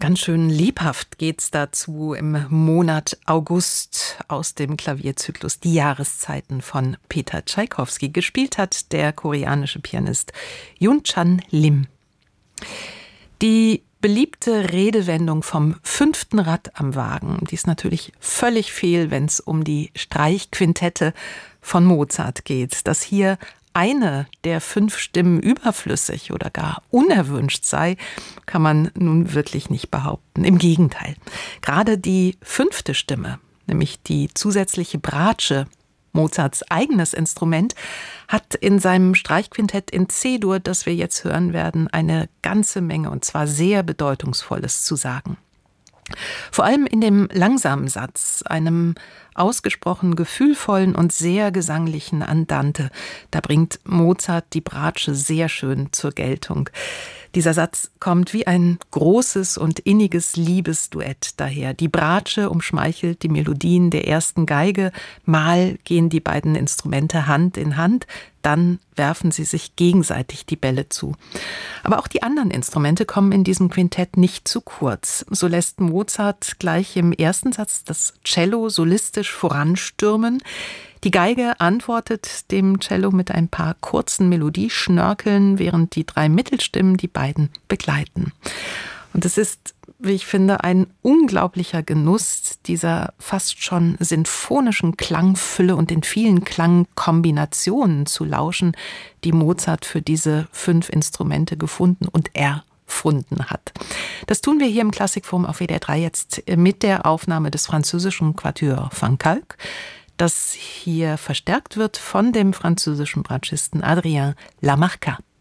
Ganz schön lebhaft geht's dazu im Monat August aus dem Klavierzyklus Die Jahreszeiten von Peter Tschaikowski. Gespielt hat der koreanische Pianist Yoon-chan Lim. Die beliebte Redewendung vom 5. Rad am Wagen, die ist natürlich völlig fehl, wenn es um die Streichquintette von Mozart geht. Dass hier eine der 5 Stimmen überflüssig oder gar unerwünscht sei, kann man nun wirklich nicht behaupten. Im Gegenteil. Gerade die 5. Stimme, nämlich die zusätzliche Bratsche, Mozarts eigenes Instrument, hat in seinem Streichquintett in C-Dur, das wir jetzt hören werden, eine ganze Menge und zwar sehr Bedeutungsvolles zu sagen. Vor allem in dem langsamen Satz, einem ausgesprochen gefühlvollen und sehr gesanglichen Andante, da bringt Mozart die Bratsche sehr schön zur Geltung. Dieser Satz kommt wie ein großes und inniges Liebesduett daher. Die Bratsche umschmeichelt die Melodien der ersten Geige, mal gehen die beiden Instrumente Hand in Hand, dann werfen sie sich gegenseitig die Bälle zu. Aber auch die anderen Instrumente kommen in diesem Quintett nicht zu kurz. So lässt Mozart gleich im ersten Satz das Cello solistisch voranstürmen. Die Geige antwortet dem Cello mit ein paar kurzen Melodieschnörkeln, während die 3 Mittelstimmen die beiden begleiten. Und es ist, wie ich finde, ein unglaublicher Genuss dieser fast schon sinfonischen Klangfülle und den vielen Klangkombinationen zu lauschen, die Mozart für diese 5 Instrumente gefunden und erfunden hat. Das tun wir hier im Klassikforum auf WDR 3 jetzt mit der Aufnahme des französischen Quatuor van Kalk, das hier verstärkt wird von dem französischen Bratschisten Adrien Lamarca.